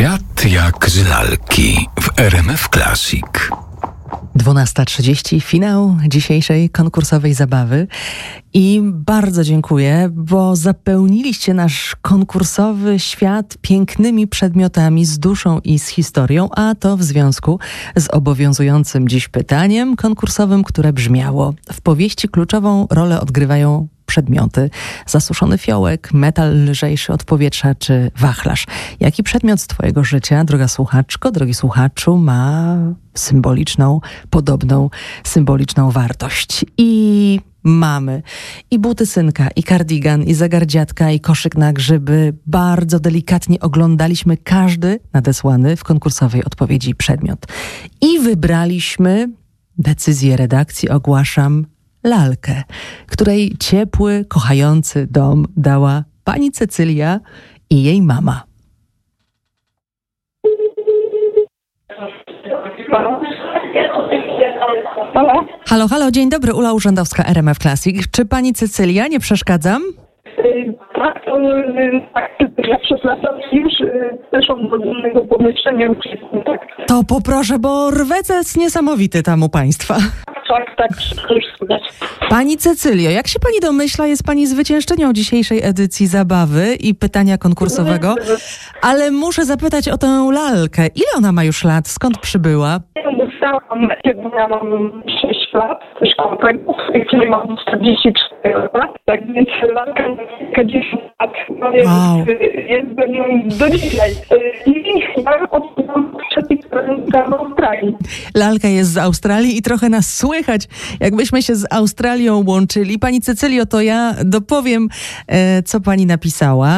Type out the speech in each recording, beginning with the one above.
Świat jak z lalki w RMF Classic. 12:30, finał dzisiejszej konkursowej zabawy i bardzo dziękuję, bo zapełniliście nasz konkursowy świat pięknymi przedmiotami z duszą i z historią, a to w związku z obowiązującym dziś pytaniem konkursowym, które brzmiało: w powieści kluczową rolę odgrywają przedmioty. Zasuszony fiołek, metal lżejszy od powietrza czy wachlarz. Jaki przedmiot z twojego życia, droga słuchaczko, drogi słuchaczu, ma podobną symboliczną wartość? I mamy i buty synka, i kardigan, i zegar dziadka, i koszyk na grzyby. Bardzo delikatnie oglądaliśmy każdy nadesłany w konkursowej odpowiedzi przedmiot. I wybraliśmy, decyzję redakcji ogłaszam, lalkę, której ciepły, kochający dom dała pani Cecylia i jej mama. Halo, halo, dzień dobry, Ula Urzędowska, RMF Classic. Czy pani Cecylia, nie przeszkadzam? Tak, ja przez lata już przeszłam do innego pomieszczenia. To poproszę, bo rwecec niesamowity tam u państwa. Tak, już słychać. Pani Cecylio, jak się pani domyśla, jest pani zwyciężczynią dzisiejszej edycji zabawy i pytania konkursowego, ale muszę zapytać o tę lalkę. Ile ona ma już lat? Skąd przybyła? Dostałam, kiedy ja mam 6 lat, szkoły kiedy mam 44 lata, tak więc lalka ma 10 lat, no więc wow. Jest do nią do dzisiaj. I ja odbywam w Australii. Lalka jest z Australii i trochę nas słychać, jakbyśmy się z Australią łączyli. Pani Cecylio, to ja dopowiem, co pani napisała.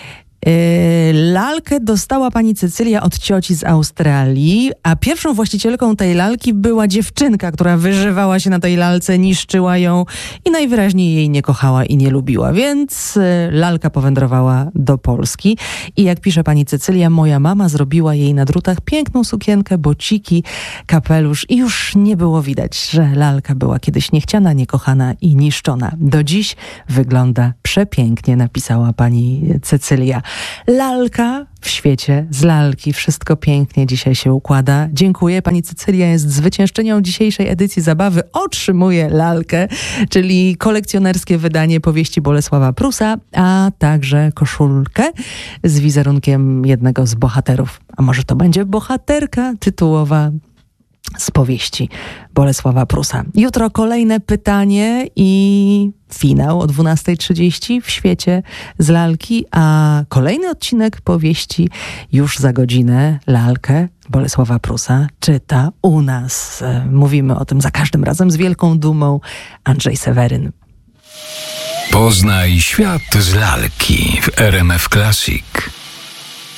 Lalkę dostała pani Cecylia od cioci z Australii, a pierwszą właścicielką tej lalki była dziewczynka, która wyżywała się na tej lalce, niszczyła ją i najwyraźniej jej nie kochała i nie lubiła, więc lalka powędrowała do Polski i jak pisze pani Cecylia, moja mama zrobiła jej na drutach piękną sukienkę, bociki, kapelusz i już nie było widać, że lalka była kiedyś niechciana, niekochana i niszczona. Do dziś wygląda przepięknie, napisała pani Cecylia. Lalka w świecie z lalki. Wszystko pięknie dzisiaj się układa. Dziękuję. Pani Cecylia jest zwyciężczynią dzisiejszej edycji zabawy. Otrzymuje lalkę, czyli kolekcjonerskie wydanie powieści Bolesława Prusa, a także koszulkę z wizerunkiem jednego z bohaterów. A może to będzie bohaterka tytułowa z powieści Bolesława Prusa. Jutro kolejne pytanie i finał o 12:30 w świecie z lalki, a kolejny odcinek powieści już za godzinę. Lalkę Bolesława Prusa czyta u nas. Mówimy o tym za każdym razem z wielką dumą. Andrzej Seweryn. Poznaj świat z lalki w RMF Classic.